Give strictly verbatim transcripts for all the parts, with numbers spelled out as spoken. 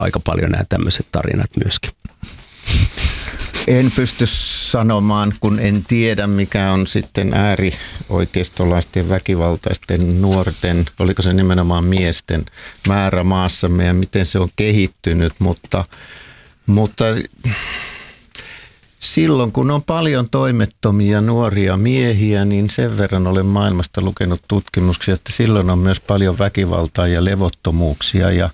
aika paljon nämä tämmöiset tarinat myöskin. En pysty sanomaan, kun en tiedä, mikä on sitten äärioikeistolaisten väkivaltaisten nuorten, oliko se nimenomaan miesten määrä maassamme ja miten se on kehittynyt, mutta, mutta silloin kun on paljon toimettomia nuoria miehiä, niin sen verran olen maailmasta lukenut tutkimuksia, että silloin on myös paljon väkivaltaa ja levottomuuksia ja,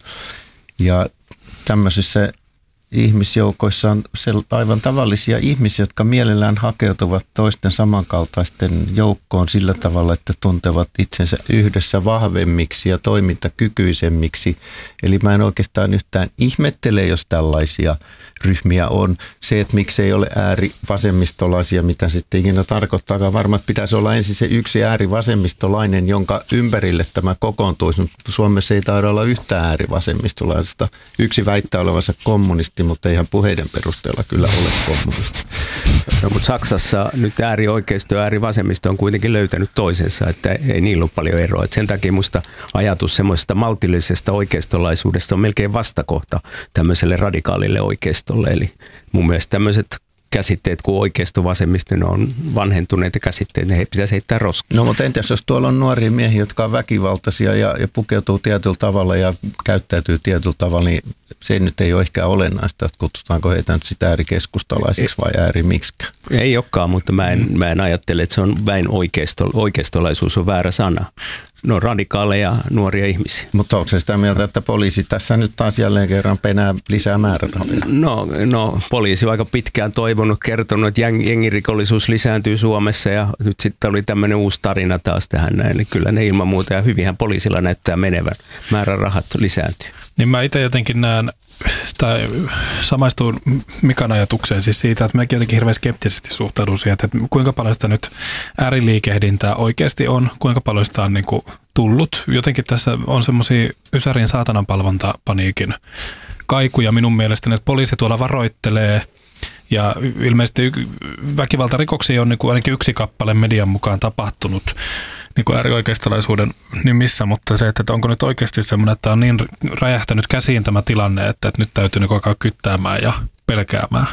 ja tämmöisissä ihmisjoukoissa on aivan tavallisia ihmisiä, jotka mielellään hakeutuvat toisten samankaltaisten joukkoon sillä tavalla, että tuntevat itsensä yhdessä vahvemmiksi ja toimintakykyisemmiksi. Eli mä en oikeastaan yhtään ihmettele, jos tällaisia ryhmiä on. Se, että miksei ole äärivasemmistolaisia, mitä sitten ikinä tarkoittaa, varmaan pitäisi olla ensin se yksi äärivasemmistolainen, jonka ympärille tämä kokoontuisi. Suomessa ei taida olla yhtään äärivasemmistolaista. Yksi väittää olevansa kommunisti, mutta eihän puheiden perusteella kyllä ole kommunisti. No, mutta Saksassa nyt äärioikeisto ja äärivasemmisto on kuitenkin löytänyt toisensa, että ei niillä ole paljon eroa. Et sen takia musta ajatus semmoisesta maltillisesta oikeistolaisuudesta on melkein vastakohta tämmöiselle radikaalille oikeistolle. Eli mun mielestä tämmöiset käsitteet kuin oikeisto, vasemmisto, ne on vanhentuneita käsitteet, ne ei pitäisi heittää roskiin. No mutta entäs jos tuolla on nuoria miehiä, jotka on väkivaltaisia ja, ja pukeutuu tietyllä tavalla ja käyttäytyy tietyllä tavalla, niin se nyt ei ole ehkä olennaista, että kutsutaanko heitä nyt sitä äärikeskustalaisiksi vai äärimiksikään. Ei olekaan, mutta mä en, mä en ajattele, että se on väin oikeisto, oikeistolaisuus on väärä sana. No radikaaleja nuoria ihmisiä. Mutta onko se sitä mieltä, että poliisi tässä nyt taas jälleen kerran penää lisää määrärahoja? No, no poliisi on aika pitkään toivonut, kertonut, että jengirikollisuus lisääntyy Suomessa ja nyt sitten oli tämmöinen uusi tarina taas tähän näin. Eli kyllä ne ilman muuta ja hyvinhän poliisilla näyttää menevän. Määrärahat lisääntyy. Niin mä itse jotenkin näen, tai samaistun Mikan ajatukseen siis siitä, että mäkin jotenkin hirveän skeptisesti suhtaudun siihen, että kuinka paljon sitä nyt ääriliikehdintää oikeasti on, kuinka paljon sitä on niin kuin tullut. Jotenkin tässä on semmoisia Ysärin saatananpalvontapaniikin kaikuja minun mielestäni, että poliisi tuolla varoittelee ja ilmeisesti väkivaltarikoksia on niin kuin ainakin yksi kappale median mukaan tapahtunut niin kuin äärioikeistolaisuuden nimissä, mutta se, että onko nyt oikeasti semmoinen, että on niin räjähtänyt käsiin tämä tilanne, että nyt täytyy niin alkaa kyttäämään ja pelkäämään.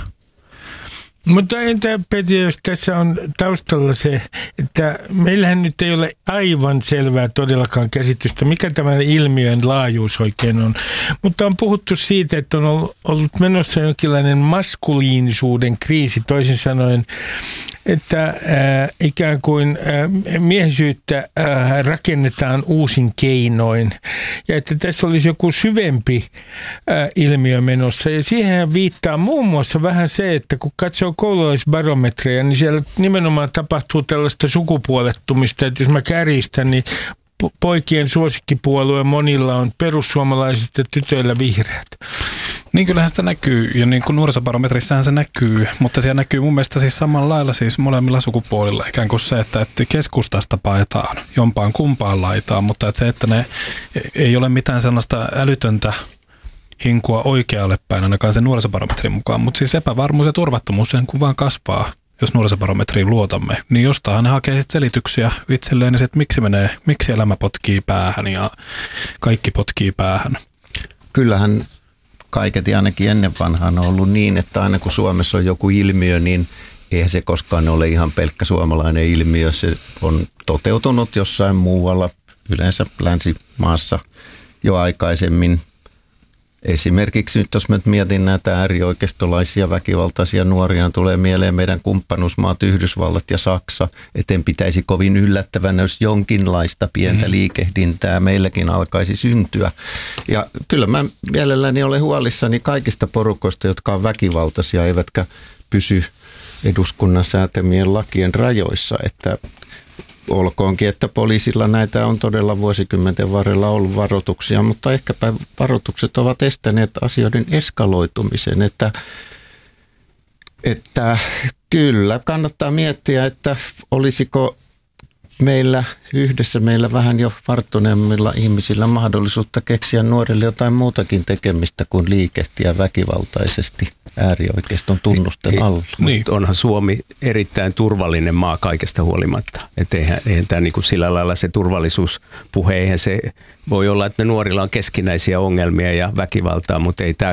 Mutta entä Petri, jos tässä on taustalla se, että meillähän nyt ei ole aivan selvää todellakaan käsitystä, mikä tämän ilmiön laajuus oikein on. Mutta on puhuttu siitä, että on ollut menossa jonkinlainen maskuliinisuuden kriisi, toisin sanoen, että äh, ikään kuin äh, miehisyyttä äh, rakennetaan uusin keinoin ja että tässä olisi joku syvempi äh, ilmiö menossa. Ja siihen viittaa muun muassa vähän se, että kun katsoo koululaisbarometreja, niin siellä nimenomaan tapahtuu tällaista sukupuolettumista, että jos mä kärjistän, niin poikien suosikkipuolue monilla on perussuomalaiset ja tytöillä vihreät. Niin kyllähän sitä näkyy, ja niin kuin nuorisobarometrissähän se näkyy, mutta siellä näkyy mun mielestä siis samalla lailla siis molemmilla sukupuolilla, ikään kuin se, että, että keskustasta paetaan jompaan kumpaan laitaan, mutta että se, että ne ei ole mitään sellaista älytöntä hinkua oikealle päin, ainakaan sen nuorisobarometrin mukaan, mutta siis epävarmuus ja turvattomuus sen kun vaan kasvaa, jos nuorisobarometriin luotamme, niin jostain ne hakee sitten selityksiä itselleen, niin se, että miksi menee, miksi elämä potkii päähän ja kaikki potkii päähän. Kyllähän kaiketi ainakin ennen vanhaan on ollut niin, että aina kun Suomessa on joku ilmiö, niin eihän se koskaan ole ihan pelkkä suomalainen ilmiö. Se on toteutunut jossain muualla, yleensä länsimaassa jo aikaisemmin. Esimerkiksi nyt jos mä mietin näitä äärioikeistolaisia väkivaltaisia nuoria, tulee mieleen meidän kumppanuusmaat Yhdysvallat ja Saksa, etten pitäisi kovin yllättävänä, jos jonkinlaista pientä liikehdintää meilläkin alkaisi syntyä. Ja kyllä mä mielelläni olen huolissani kaikista porukoista, jotka on väkivaltaisia, eivätkä pysy eduskunnan säätämien lakien rajoissa, että olkoonkin, että poliisilla näitä on todella vuosikymmenten varrella ollut varoituksia, mutta ehkäpä varoitukset ovat estäneet asioiden eskaloitumisen, että, että kyllä kannattaa miettiä, että olisiko meillä yhdessä meillä vähän jo varttuneemmilla ihmisillä mahdollisuutta keksiä nuorille jotain muutakin tekemistä kuin liikehtiä väkivaltaisesti. äärioikeiston tunnusten alla. Niin. Onhan Suomi erittäin turvallinen maa kaikesta huolimatta. Että eihän, eihän tämä niin kuin sillä lailla se turvallisuuspuhe, eihän se voi olla, että nuorilla on keskinäisiä ongelmia ja väkivaltaa, mutta ei tämä